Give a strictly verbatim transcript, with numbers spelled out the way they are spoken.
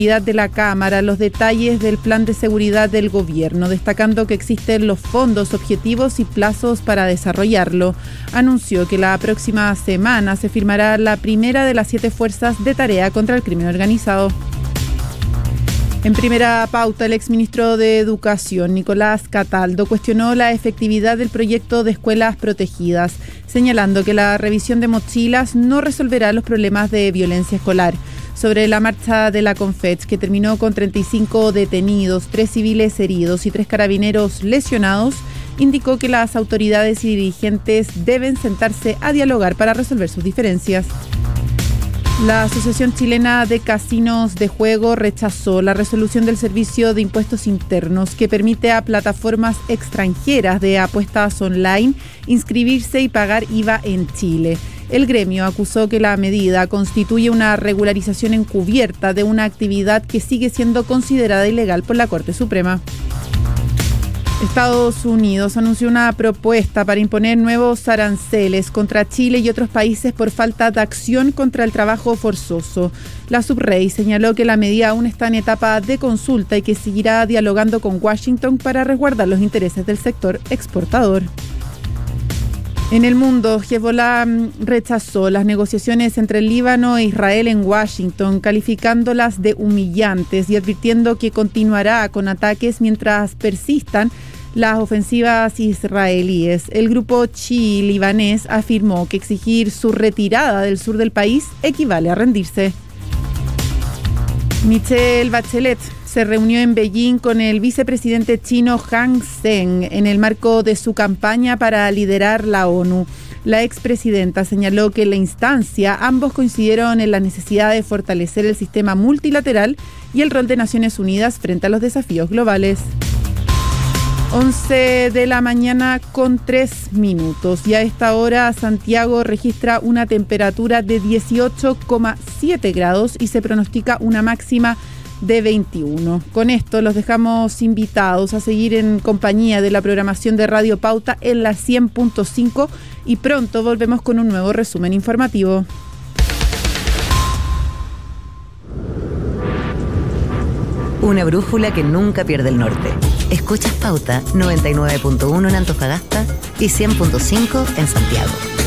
de la Cámara los detalles del plan de seguridad del gobierno, destacando que existen los fondos, objetivos y plazos para desarrollarlo. Anunció que la próxima semana se firmará la primera de las siete fuerzas de tarea contra el crimen organizado. En primera pauta, el exministro de Educación, Nicolás Cataldo, cuestionó la efectividad del proyecto de escuelas protegidas, señalando que la revisión de mochilas no resolverá los problemas de violencia escolar. Sobre la marcha de la Confech, que terminó con treinta y cinco detenidos, tres civiles heridos y tres carabineros lesionados, indicó que las autoridades y dirigentes deben sentarse a dialogar para resolver sus diferencias. La Asociación Chilena de Casinos de Juego rechazó la resolución del Servicio de Impuestos Internos que permite a plataformas extranjeras de apuestas online inscribirse y pagar I V A en Chile. El gremio acusó que la medida constituye una regularización encubierta de una actividad que sigue siendo considerada ilegal por la Corte Suprema. Estados Unidos anunció una propuesta para imponer nuevos aranceles contra Chile y otros países por falta de acción contra el trabajo forzoso. La subrey señaló que la medida aún está en etapa de consulta y que seguirá dialogando con Washington para resguardar los intereses del sector exportador. En el mundo, Hezbollah rechazó las negociaciones entre el Líbano e Israel en Washington, calificándolas de humillantes y advirtiendo que continuará con ataques mientras persistan las ofensivas israelíes. El grupo chií libanés afirmó que exigir su retirada del sur del país equivale a rendirse. Michelle Bachelet se reunió en Beijing con el vicepresidente chino Han Zheng en el marco de su campaña para liderar la ONU. La expresidenta señaló que en la instancia ambos coincidieron en la necesidad de fortalecer el sistema multilateral y el rol de Naciones Unidas frente a los desafíos globales. once de la mañana con tres minutos y a esta hora Santiago registra una temperatura de dieciocho coma siete grados y se pronostica una máxima de veintiuno. Con esto los dejamos invitados a seguir en compañía de la programación de Radio Pauta en la cien punto cinco y pronto volvemos con un nuevo resumen informativo. Una brújula que nunca pierde el norte. Escuchas Pauta noventa y nueve punto uno en Antofagasta y cien punto cinco en Santiago.